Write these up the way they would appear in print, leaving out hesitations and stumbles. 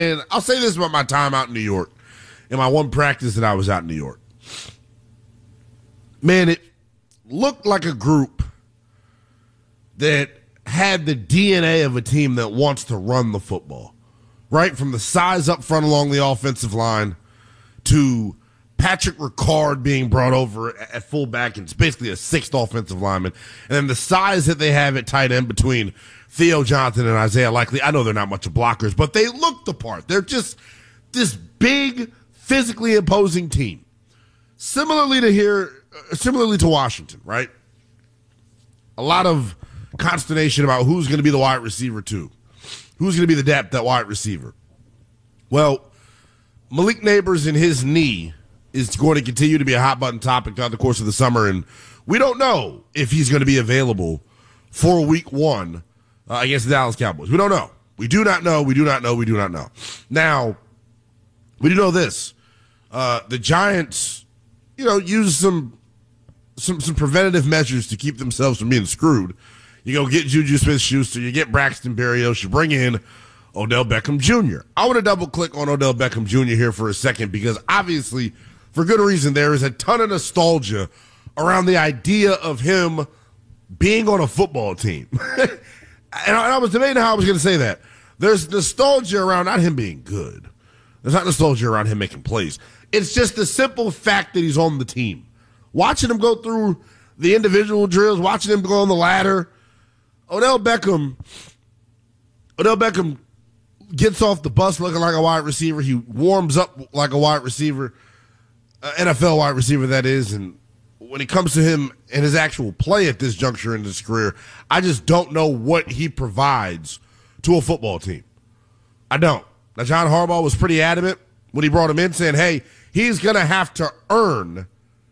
And I'll say this about my time out in New York and my one practice that I was out in New York. Man, it looked like a group that had the DNA of a team that wants to run the football, right? From the size up front along the offensive line to Patrick Ricard being brought over at fullback, and it's basically a sixth offensive lineman. And then the size that they have at tight end between Theo Johnson and Isaiah Likely. I know they're not much of blockers, but they look the part. They're just this big, physically imposing team. Similarly to Washington, right? A lot of consternation about who's going to be the wide receiver too. Who's going to be the depth at wide receiver? Well, Malik Neighbors and his knee is going to continue to be a hot button topic throughout the course of the summer, and we don't know if he's going to be available for week 1 against the Dallas Cowboys. We don't know. We do not know. We do not know. We do not know. Now, we do know this. The Giants, use some preventative measures to keep themselves from being screwed. You go get Juju Smith-Schuster, you get Braxton Berrios, you bring in Odell Beckham Jr. I want to double-click on Odell Beckham Jr. here for a second because obviously, for good reason, there is a ton of nostalgia around the idea of him being on a football team. And I was debating how I was going to say that. There's nostalgia around not him being good. There's not nostalgia around him making plays. It's just the simple fact that he's on the team. Watching him go through the individual drills, watching him go on the ladder. Odell Beckham gets off the bus looking like a wide receiver. He warms up like a wide receiver, NFL wide receiver, that is. And when it comes to him and his actual play at this juncture in his career, I just don't know what he provides to a football team. I don't. Now, John Harbaugh was pretty adamant when he brought him in, saying, hey, he's going to have to earn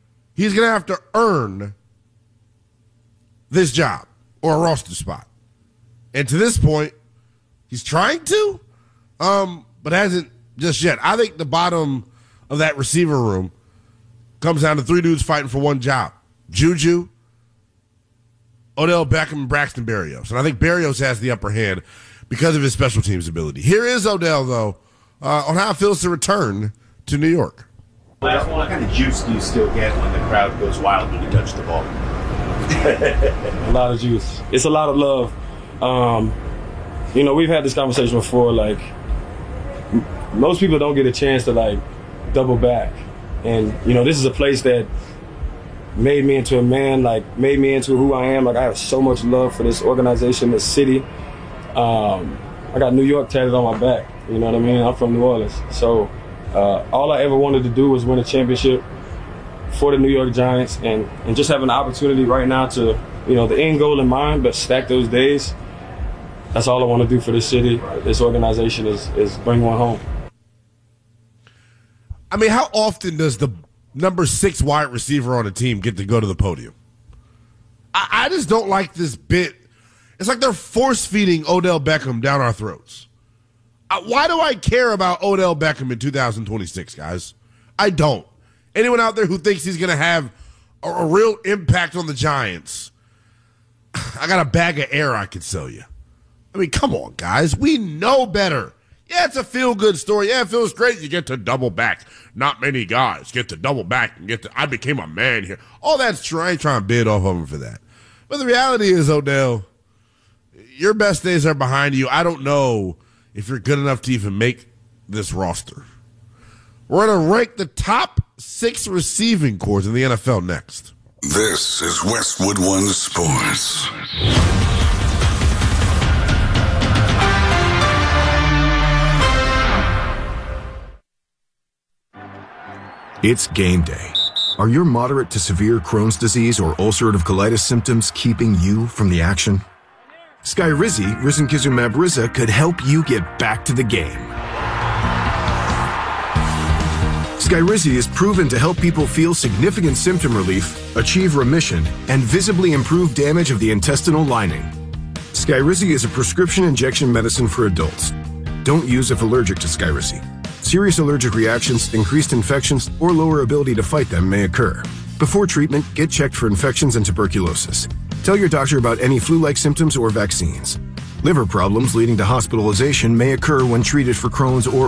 this job or a roster spot. And to this point, he's trying to, but hasn't just yet. I think the bottom of that receiver room comes down to 3 dudes fighting for one job. Juju, Odell Beckham, and Braxton Berrios. And I think Berrios has the upper hand because of his special teams ability. Here is Odell, though, on how it feels to return to New York. What kind of juice do you still get when the crowd goes wild when you touch the ball? A lot of juice. It's a lot of love. We've had this conversation before. Like, most people don't get a chance to double back, and this is a place that made me into a man. Made me into who I am. I have so much love for this organization, this city. I got New York tatted on my back. You know what I mean? I'm from New Orleans, so all I ever wanted to do was win a championship for the New York Giants, and just have an opportunity right now to, the end goal in mind, but stack those days. That's all I want to do for this city, this organization, is bring one home. I mean, how often does the number 6 wide receiver on a team get to go to the podium? I just don't like this bit. It's like they're force-feeding Odell Beckham down our throats. Why do I care about Odell Beckham in 2026, guys? I don't. Anyone out there who thinks he's going to have a real impact on the Giants, I got a bag of air I could sell you. I mean, come on, guys. We know better. Yeah, it's a feel-good story. Yeah, it feels great. You get to double back. Not many guys get to double back and I became a man here. All that's true. I ain't trying to bid off of him for that. But the reality is, Odell, your best days are behind you. I don't know if you're good enough to even make this roster. We're going to rank the top 6 receiving corps in the NFL next. This is Westwood One Sports. It's game day. Are your moderate to severe Crohn's disease or ulcerative colitis symptoms keeping you from the action? Skyrizi, risankizumab Riza, could help you get back to the game. Skyrizi is proven to help people feel significant symptom relief, achieve remission, and visibly improve damage of the intestinal lining. Skyrizi is a prescription injection medicine for adults. Don't use if allergic to Skyrizi. Serious allergic reactions, increased infections, or lower ability to fight them may occur. Before treatment, get checked for infections and tuberculosis. Tell your doctor about any flu-like symptoms or vaccines. Liver problems leading to hospitalization may occur when treated for Crohn's or